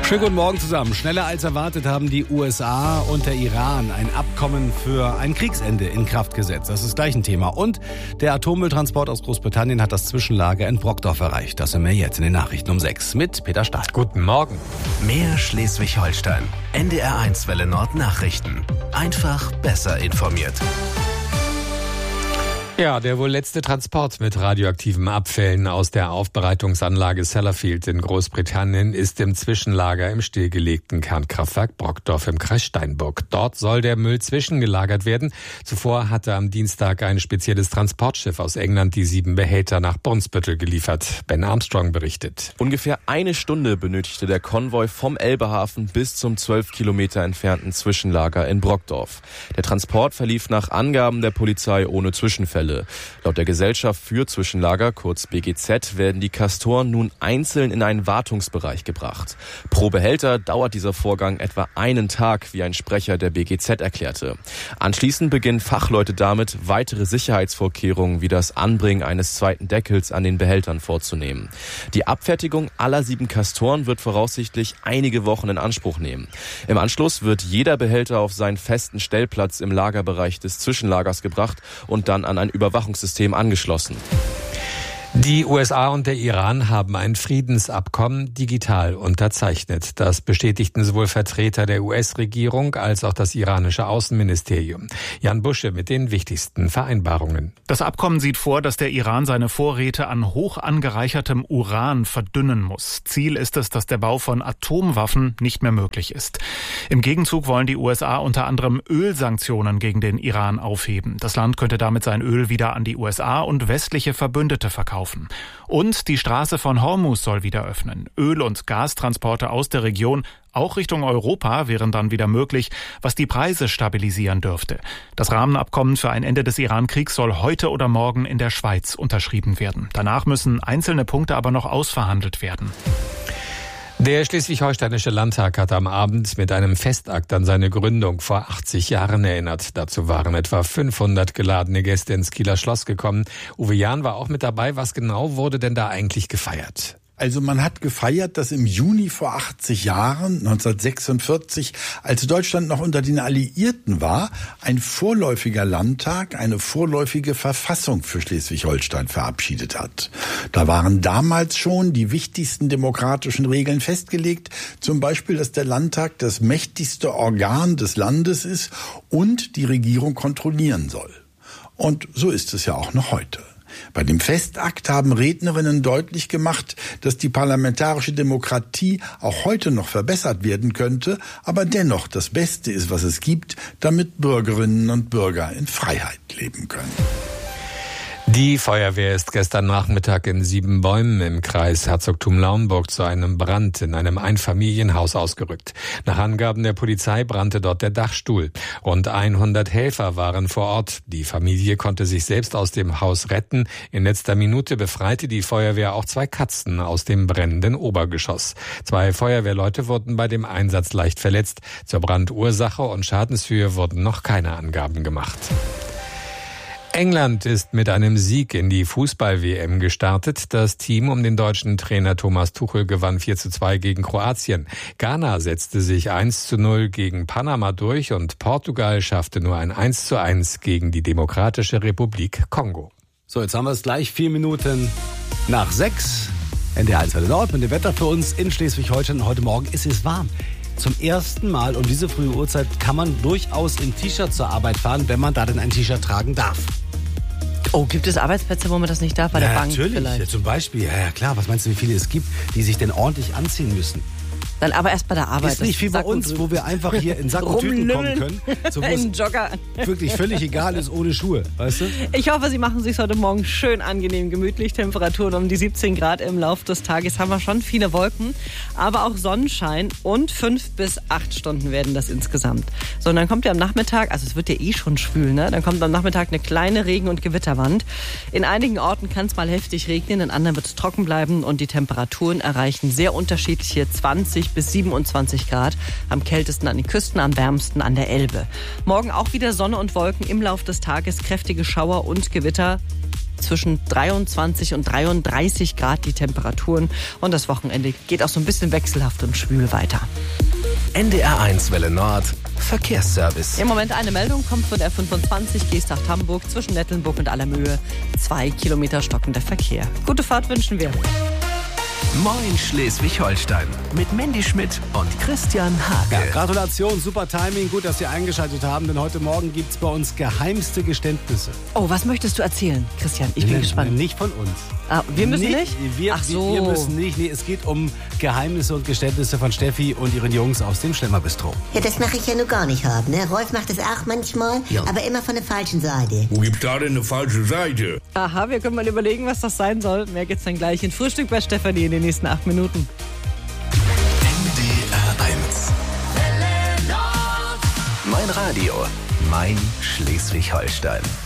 Schönen guten Morgen zusammen. Schneller als erwartet haben die USA und der Iran ein Abkommen für ein Kriegsende in Kraft gesetzt. Das ist gleich ein Thema. Und der Atommülltransport aus Großbritannien hat das Zwischenlager in Brockdorf erreicht. Das hören wir jetzt in den Nachrichten um 6 mit Peter Stahl. Guten Morgen. Mehr Schleswig-Holstein. NDR1 Welle Nord Nachrichten. Einfach besser informiert. Ja, der wohl letzte Transport mit radioaktiven Abfällen aus der Aufbereitungsanlage Sellafield in Großbritannien ist im Zwischenlager im stillgelegten Kernkraftwerk Brockdorf im Kreis Steinburg. Dort soll der Müll zwischengelagert werden. Zuvor hatte am Dienstag ein spezielles Transportschiff aus England die 7 Behälter nach Brunsbüttel geliefert. Ben Armstrong berichtet. Ungefähr eine Stunde benötigte der Konvoi vom Elbehafen bis zum 12 Kilometer entfernten Zwischenlager in Brockdorf. Der Transport verlief nach Angaben der Polizei ohne Zwischenfälle. Laut der Gesellschaft für Zwischenlager, kurz BGZ, werden die Castoren nun einzeln in einen Wartungsbereich gebracht. Pro Behälter dauert dieser Vorgang etwa einen Tag, wie ein Sprecher der BGZ erklärte. Anschließend beginnen Fachleute damit, weitere Sicherheitsvorkehrungen wie das Anbringen eines zweiten Deckels an den Behältern vorzunehmen. Die Abfertigung aller 7 Castoren wird voraussichtlich einige Wochen in Anspruch nehmen. Im Anschluss wird jeder Behälter auf seinen festen Stellplatz im Lagerbereich des Zwischenlagers gebracht und dann an ein Überwachungssystem angeschlossen. Die USA und der Iran haben ein Friedensabkommen digital unterzeichnet. Das bestätigten sowohl Vertreter der US-Regierung als auch das iranische Außenministerium. Jan Busche mit den wichtigsten Vereinbarungen. Das Abkommen sieht vor, dass der Iran seine Vorräte an hoch angereichertem Uran verdünnen muss. Ziel ist es, dass der Bau von Atomwaffen nicht mehr möglich ist. Im Gegenzug wollen die USA unter anderem Ölsanktionen gegen den Iran aufheben. Das Land könnte damit sein Öl wieder an die USA und westliche Verbündete verkaufen. Und die Straße von Hormuz soll wieder öffnen. Öl- und Gastransporte aus der Region, auch Richtung Europa, wären dann wieder möglich, was die Preise stabilisieren dürfte. Das Rahmenabkommen für ein Ende des Iran-Kriegs soll heute oder morgen in der Schweiz unterschrieben werden. Danach müssen einzelne Punkte aber noch ausverhandelt werden. Der Schleswig-Holsteinische Landtag hat am Abend mit einem Festakt an seine Gründung vor 80 Jahren erinnert. Dazu waren etwa 500 geladene Gäste ins Kieler Schloss gekommen. Uwe Jahn war auch mit dabei. Was genau wurde denn da eigentlich gefeiert? Also man hat gefeiert, dass im Juni vor 80 Jahren, 1946, als Deutschland noch unter den Alliierten war, ein vorläufiger Landtag eine vorläufige Verfassung für Schleswig-Holstein verabschiedet hat. Da waren damals schon die wichtigsten demokratischen Regeln festgelegt, zum Beispiel, dass der Landtag das mächtigste Organ des Landes ist und die Regierung kontrollieren soll. Und so ist es ja auch noch heute. Bei dem Festakt haben Rednerinnen deutlich gemacht, dass die parlamentarische Demokratie auch heute noch verbessert werden könnte, aber dennoch das Beste ist, was es gibt, damit Bürgerinnen und Bürger in Freiheit leben können. Die Feuerwehr ist gestern Nachmittag in Siebenbäumen im Kreis Herzogtum-Lauenburg zu einem Brand in einem Einfamilienhaus ausgerückt. Nach Angaben der Polizei brannte dort der Dachstuhl. Rund 100 Helfer waren vor Ort. Die Familie konnte sich selbst aus dem Haus retten. In letzter Minute befreite die Feuerwehr auch 2 Katzen aus dem brennenden Obergeschoss. 2 Feuerwehrleute wurden bei dem Einsatz leicht verletzt. Zur Brandursache und Schadenshöhe wurden noch keine Angaben gemacht. England ist mit einem Sieg in die Fußball-WM gestartet. Das Team um den deutschen Trainer Thomas Tuchel gewann 4:2 gegen Kroatien. Ghana setzte sich 1:0 gegen Panama durch und Portugal schaffte nur ein 1:1 gegen die Demokratische Republik Kongo. So, jetzt haben wir es gleich 4 Minuten nach 6. NDR1 Welle Nord mit dem Wetter für uns in Schleswig-Holstein. Heute Morgen ist es warm. Zum ersten Mal um diese frühe Uhrzeit kann man durchaus im T-Shirt zur Arbeit fahren, wenn man da denn ein T-Shirt tragen darf. Oh, gibt es Arbeitsplätze, wo man das nicht darf? Bei der Bank natürlich, vielleicht? Ja, zum Beispiel. Ja, klar. Was meinst du, wie viele es gibt, die sich denn ordentlich anziehen müssen? Dann aber erst bei der Arbeit. Ist nicht wie bei uns, wo wir einfach hier in Sack und Tüten kommen können. So, in Jogger. Wirklich völlig egal ist, ohne Schuhe, weißt du? Ich hoffe, Sie machen es sich heute Morgen schön angenehm, gemütlich. Temperaturen um die 17 Grad im Laufe des Tages. Haben wir schon viele Wolken, aber auch Sonnenschein. Und 5 bis 8 Stunden werden das insgesamt. So, und dann kommt ja am Nachmittag, also es wird ja eh schon schwül, ne? Dann kommt am Nachmittag eine kleine Regen- und Gewitterwand. In einigen Orten kann es mal heftig regnen, in anderen wird es trocken bleiben. Und die Temperaturen erreichen sehr unterschiedliche 20 bis 27 Grad. Am kältesten an den Küsten, am wärmsten an der Elbe. Morgen auch wieder Sonne und Wolken im Lauf des Tages, kräftige Schauer und Gewitter. zwischen 23 und 33 Grad die Temperaturen. Und das Wochenende geht auch so ein bisschen wechselhaft und schwül weiter. NDR1 Welle Nord, Verkehrsservice. Im Moment eine Meldung kommt von der 25 Geesthacht-Hamburg zwischen Nettelnburg und Allermöhe. 2 Kilometer stockender Verkehr. Gute Fahrt wünschen wir. Moin Schleswig-Holstein mit Mandy Schmidt und Christian Hake. Ja, Gratulation, super Timing, gut, dass Sie eingeschaltet haben, denn heute Morgen gibt es bei uns geheimste Geständnisse. Oh, was möchtest du erzählen, Christian? Ich bin gespannt. Nicht von uns. Ah, wir müssen nicht? Ach so. Wir müssen nicht. Nee, es geht um Geheimnisse und Geständnisse von Steffi und ihren Jungs aus dem Schlemmerbistro. Ja, das mache ich ja nur gar nicht haben, ne? Rolf macht das auch manchmal, aber immer von der falschen Seite. Wo gibt's da denn eine falsche Seite? Aha, wir können mal überlegen, was das sein soll. Mehr geht's dann gleich in Frühstück bei Stefanie in den nächsten 8 Minuten. NDR1. Mein Radio, mein Schleswig-Holstein.